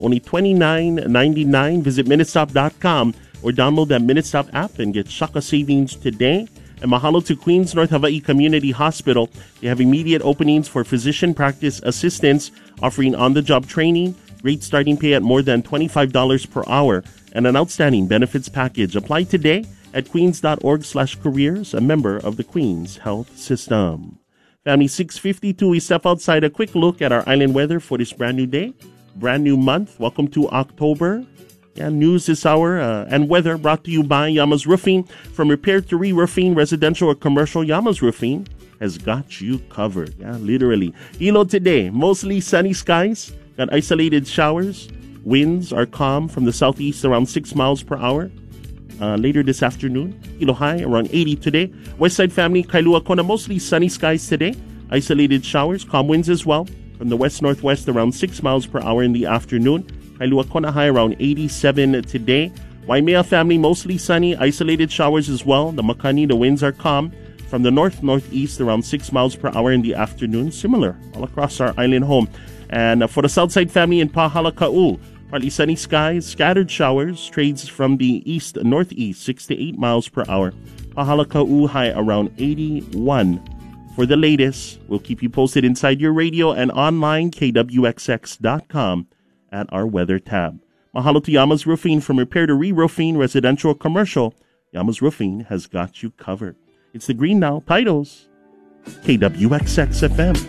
Only $29.99. Visit Ministop.com or download that Ministop app and get Shaka savings today. And mahalo to Queens North Hawaii Community Hospital. They have immediate openings for physician practice assistants, offering on-the-job training, great starting pay at more than $25 per hour, and an outstanding benefits package. Apply today at queens.org/careers, a member of the Queens Health System. Family 652, we step outside. A quick look at our island weather for this brand new day, brand new month. Welcome to October. News this hour and weather brought to you by Yama's Roofing. From repair to re-roofing, residential or commercial, Yama's Roofing has got you covered. Literally. Hilo today, mostly sunny skies. Got isolated showers. Winds are calm from the southeast around 6 miles per hour. Later this afternoon, Hilo high around 80 today. Westside family, Kailua Kona, mostly sunny skies today. Isolated showers, calm winds as well. From the west-northwest around 6 miles per hour in the afternoon. Kailua Kona high around 87 today. Waimea family, mostly sunny, isolated showers as well. The Makani, the winds are calm. From the north-northeast around 6 miles per hour in the afternoon. Similar all across our island home. And for the Southside family in Pahalaka'u, partly sunny skies, scattered showers, trades from the east-northeast, 6 to 8 miles per hour. Pahalaka'u high around 81. For the latest, we'll keep you posted inside your radio and online, kwxx.com, at our weather tab. Mahalo to Yama's Roofing. From repair to re-roofing, residential or commercial, Yama's Roofing has got you covered. It's the Green Now, titles, KWXX FM.